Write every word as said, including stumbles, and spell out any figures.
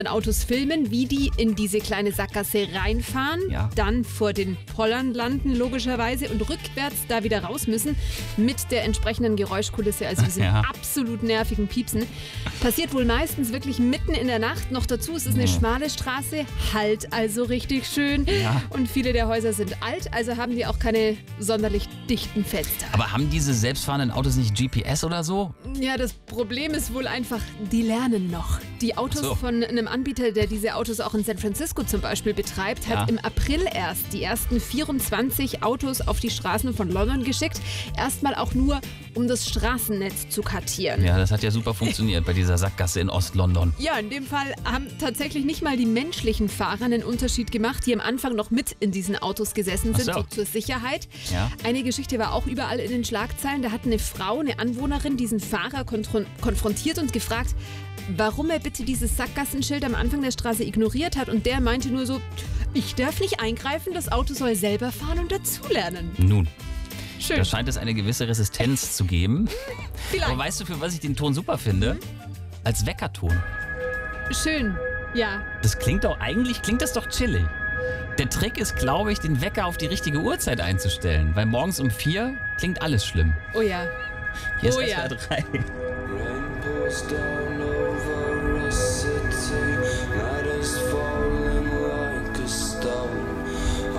Autos filmen, wie die in diese kleine Sackgasse reinfahren, Ja. dann vor den Pollern landen logischerweise und rückwärts da wieder raus müssen mit der entsprechenden Geräuschkulisse, also diesem Ja. absolut nervigen Piepsen. Passiert wohl meistens wirklich mitten in der Nacht. Noch dazu ist es eine schmale Straße, halt also richtig schön. Ja. Und viele der Häuser sind alt, also haben die auch keine sonderlich dichten Fenster. Aber haben diese selbstfahrenden Autos nicht G P S oder so? Ja, das Problem ist wohl einfach, die lernen noch. Die Autos Ach so. von einem Anbieter, der diese Autos auch in San Francisco zum Beispiel betreibt, hat Ja. im April erst die ersten vierundzwanzig Autos auf die Straßen von London geschickt. Erstmal auch nur, um das Straßennetz zu kartieren. Ja, das hat ja super funktioniert bei dieser Sackgasse in Ost-London. Ja, in dem Fall haben tatsächlich nicht mal die menschlichen Fahrer einen Unterschied gemacht, die am Anfang noch mit in diesen Autos gesessen sind, Ach so. so zur Sicherheit. Ja. Eine Geschichte war auch überall in den Schlagzeilen. Da hat eine Frau, eine Anwohnerin, diesen Fahrer kontro- konfrontiert und gefragt, warum er bitte dieses Sackgassenschild am Anfang der Straße ignoriert hat. Und der meinte nur so, ich darf nicht eingreifen, das Auto soll selber fahren und dazulernen. Nun, Schön. da scheint es eine gewisse Resistenz zu geben. Vielleicht. Aber weißt du, für was ich den Ton super finde? Als Weckerton. Schön. Ja. Das klingt doch, eigentlich klingt das doch chillig. Der Trick ist, glaube ich, den Wecker auf die richtige Uhrzeit einzustellen. Weil morgens um vier klingt alles schlimm. Oh ja. Hier ist Oh S W ja. R drei. Rain pours down